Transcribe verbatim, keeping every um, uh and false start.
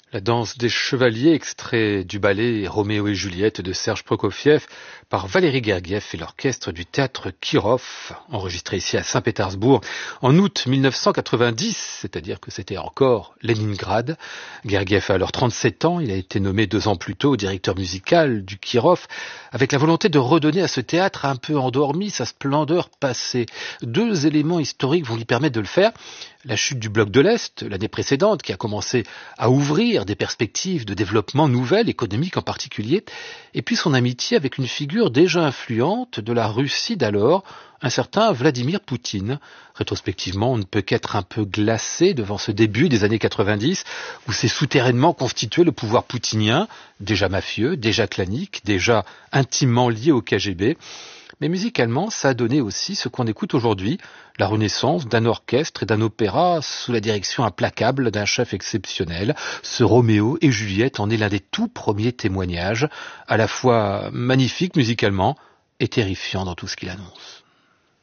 La danse des chevaliers, extrait du ballet Roméo et Juliette de Serge Prokofiev par Valéry Gergiev et l'orchestre du théâtre Kirov, enregistré ici à Saint-Pétersbourg en août mille neuf cent quatre-vingt-dix, c'est-à-dire que c'était encore Leningrad. Gergiev a alors trente-sept ans, il a été nommé deux ans plus tôt directeur musical du Kirov, avec la volonté de redonner à ce théâtre un peu endormi sa splendeur passée. Deux éléments historiques vont lui permettre de le faire. La chute du bloc de l'Est, l'année précédente, qui a commencé à ouvrir des perspectives de développement nouvelles, économiques en particulier, et puis son amitié avec une figure déjà influente de la Russie d'alors, un certain Vladimir Poutine. Rétrospectivement, on ne peut qu'être un peu glacé devant ce début des années quatre-vingt-dix, où s'est souterrainement constitué le pouvoir poutinien, déjà mafieux, déjà clanique, déjà intimement lié au K G B. Mais musicalement, ça a donné aussi ce qu'on écoute aujourd'hui, la renaissance d'un orchestre et d'un opéra sous la direction implacable d'un chef exceptionnel. Ce Roméo et Juliette en est l'un des tout premiers témoignages, à la fois magnifique musicalement et terrifiant dans tout ce qu'il annonce.